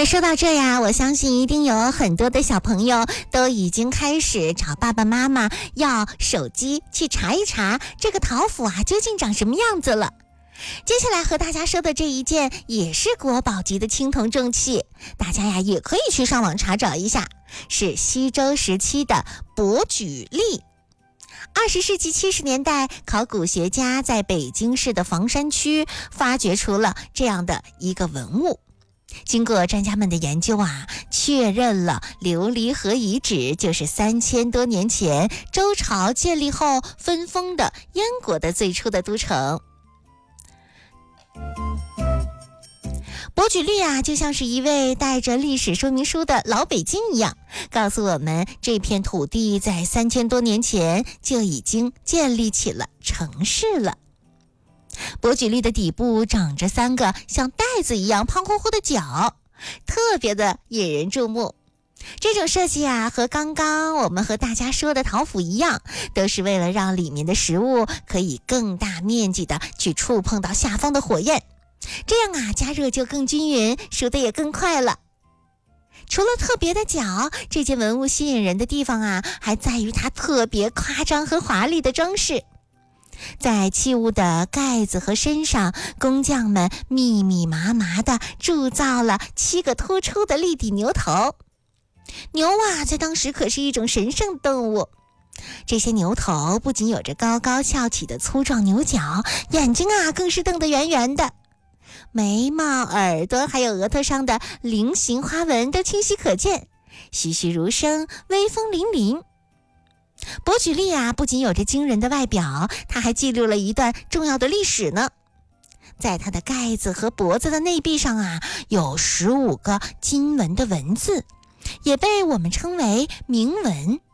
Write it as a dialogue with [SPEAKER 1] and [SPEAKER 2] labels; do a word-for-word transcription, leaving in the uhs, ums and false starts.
[SPEAKER 1] 那说到这呀，我相信一定有很多的小朋友都已经开始找爸爸妈妈要手机去查一查这个桃脯啊究竟长什么样子了。接下来和大家说的这一件也是国宝级的青铜重器，大家呀也可以去上网查找一下，是西周时期的伯举力。二十世纪七十年代，考古学家在北京市的房山区发掘出了这样的一个文物。经过专家们的研究啊，确认了琉璃河遗址就是三千多年前周朝建立后分封的燕国的最初的都城。伯举力啊，就像是一位带着历史说明书的老北京一样，告诉我们这片土地在三千多年前就已经建立起了城市了。伯举力的底部长着三个像袋子一样胖乎乎的角，特别的引人注目。这种设计啊，和刚刚我们和大家说的桃脯一样，都是为了让里面的食物可以更大面积的去触碰到下方的火焰，这样啊，加热就更均匀，熟的也更快了。除了特别的角，这件文物吸引人的地方啊，还在于它特别夸张和华丽的装饰。在器物的盖子和身上，工匠们密密麻麻地铸造了七个突出的立体牛头。牛啊，在当时可是一种神圣动物。这些牛头不仅有着高高翘起的粗壮牛角，眼睛啊更是瞪得圆圆的。眉毛、耳朵还有额头上的菱形花纹都清晰可见，栩栩如生，威风凛凛。伯举力啊，不仅有着惊人的外表，它还记录了一段重要的历史呢。在它的盖子和脖子的内壁上啊，有十五个金纹的文字，也被我们称为铭文。